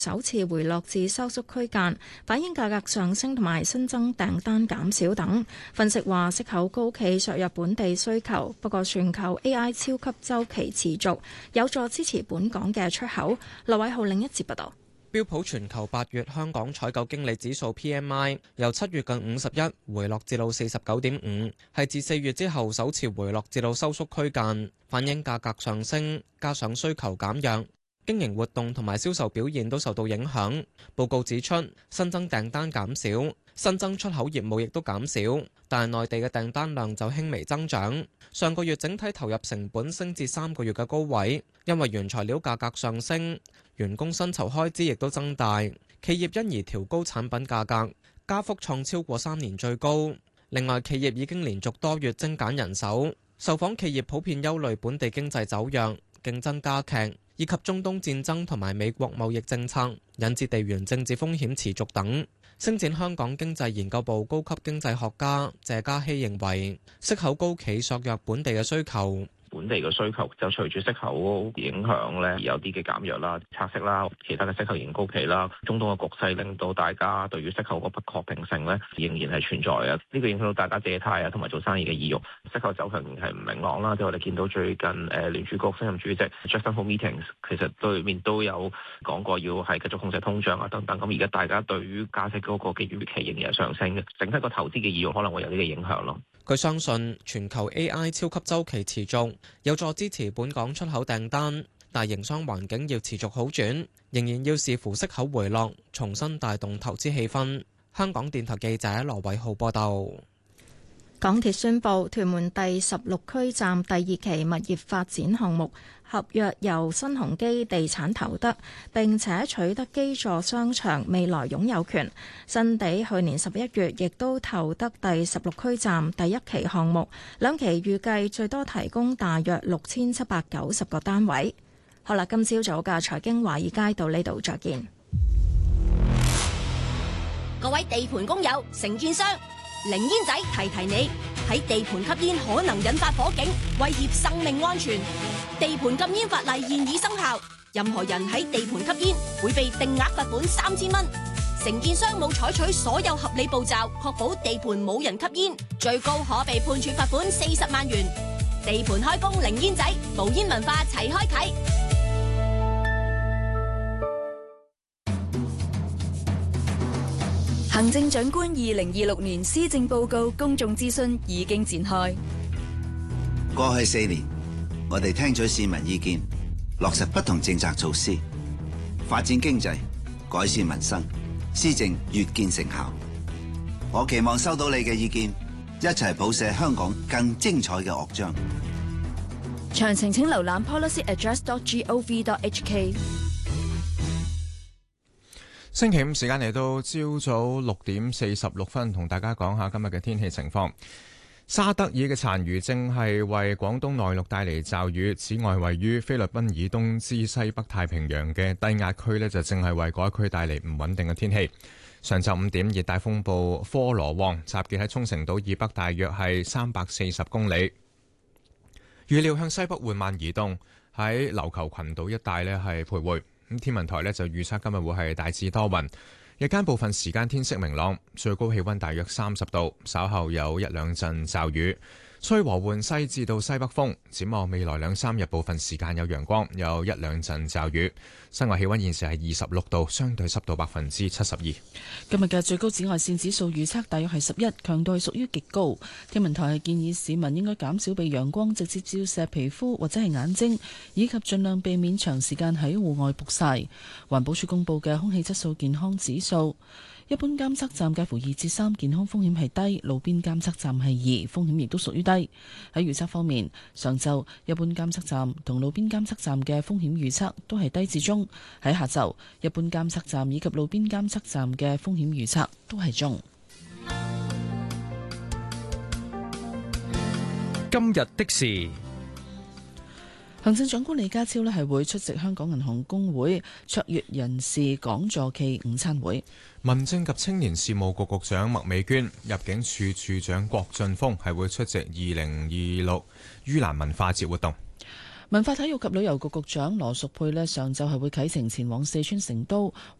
首次回落至收縮區間，反映價格上升同埋新增訂單減少等。分析話息口高企削弱本地需求，不過全球 AI 超級週期持續，有助支持本港嘅出口。羅偉浩另一節報道。 標普全球8月香港採購經理指數 PMI 由7月近51回落至到 49.5， 係自4月之後首次回落至到收縮區間，反映價格上升加上需求減弱，經營活動同埋銷售表現都受到影響。報告指出，新增訂單減少，新增出口業務亦都減少，但係內地嘅訂單量就輕微增長。上個月整體投入成本升至3個月嘅高位，因為原材料價格上升，員工薪酬開支亦都增大，企業因而調高產品價格，加幅創超過3年最高。另外，企業已經連續多月精簡人手，受訪企業普遍憂慮本地經濟走弱、競爭加劇，以及中東戰爭同埋美國貿易政策引致地緣政治風險持續等。星展香港經濟研究部高級經濟學家謝嘉熙認為，息口高企削弱本地嘅需求。 本地嘅需求就隨住息口影響咧，有啲嘅減弱啦、拆息啦、其他嘅息口仍然高企啦。中東嘅局勢令到大家對於息口個不確定性咧，仍然係存在啊！呢個影響到大家借貸啊，同埋做生意嘅意欲。息口走向係唔明朗啦。即係我哋見到最近聯儲局新任主席 Jackson Hole Meetings 其實對面都有講過要係繼續控制通脹啊等等。咁而家大家對於加息嗰個嘅預期仍然係上升嘅，整體個投資嘅意欲可能會有呢個影響咯。 佢相信全球 AI 超級週期持續，有助支持本港出口訂單，但營商環境要持續好轉，仍然要視乎息口回落，重新帶動投資氣氛。香港電台記者羅偉浩報道。 港鐵宣布屯門第16區站第2期物業發展項目合約由新鴻基地產投得，並且取得基座商場未來擁有權。新地去年11月亦都投得第16區站第1期項目，兩期預計最多提供大約6790個單位。好啦，今朝早嘅財經華爾街到呢度再見。 各位地盤工友、承建商，零煙仔提提你，喺地盤吸煙可能引發火警，威脅生命安全。地盤禁煙法例現已生效，任何人喺地盤吸煙會被定額罰款3000蚊。承建商冇採取所有合理步驟，確保地盤冇人吸煙，最高可被判處罰款40萬元。地盤開工零煙仔，無煙文化齊開啟。 行政長官2026年施政報告公眾諮詢已經展開。 過去4年，我哋聽取市民意見，落實不同政策措施，發展經濟，改善民生，施政越見成效。我期望收到你嘅意見，一齊譜寫香港更精彩嘅樂章。 詳情請瀏覽 policyaddress.gov.hk。 星期五時間嚟到朝早6點46分，同大家講下今日嘅天氣情況。沙德爾嘅殘餘正係為廣東內陸帶嚟驟雨，此外位於菲律賓以東至西北太平洋嘅低壓區呢，就正係為該區帶嚟唔穩定嘅天氣。上晝5點，熱帶風暴科羅旺集結喺沖繩島以北大約係340公里，預料向西北緩慢移動，喺琉球群島一帶呢係徘徊。天文台呢就預測今日會係大致多雲，日間部分時間天色明朗，最高氣溫大約30度，稍後有1兩陣驟雨，吹和緩西至到西北風。展望未來2、3日部分時間有陽光，有1兩陣驟雨。室外氣溫現時係26度，相對濕度72%。 今日嘅最高紫外線指數預測大約係11，強度係屬於極高。天文台係建議市民應該減少被陽光直接照射皮膚或者係眼睛，以及盡量避免長時間喺戶外曝曬。環保署公布嘅空氣質素健康指數，一般監測站介乎2至3，健康風險係低；路邊監測站係2，風險亦都屬於低。喺預測方面，上晝一般監測站同路邊監測站嘅風險預測都係低至中；喺下晝，一般監測站以及路邊監測站嘅風險預測都係中。 今日的事。 行政長官李家超係會出席香港銀行公會卓越人士講座暨午餐會。 民政及青年事務局局長麥美娟、入境處處長郭俊峰係會出席2026盂蘭文化節活動。 文化體育及旅遊局局長羅淑佩呢，上晝係會啟程前往四川成都